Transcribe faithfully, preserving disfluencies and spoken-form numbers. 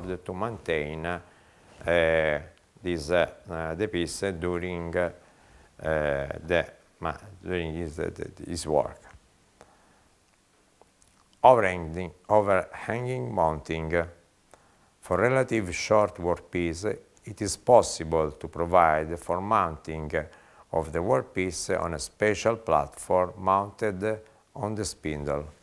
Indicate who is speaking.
Speaker 1: mode to maintain uh, this uh, uh, the piece during uh, the during his, his work. Overhanging, overhanging mounting. For relative short workpiece, it is possible to provide for mounting of the workpiece on a special platform mounted on the spindle.